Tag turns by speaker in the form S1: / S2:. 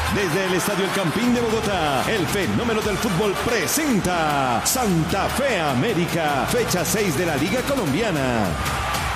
S1: Desde el Estadio El Campín de Bogotá, el fenómeno del fútbol presenta Santa Fe América, fecha 6 de la Liga Colombiana.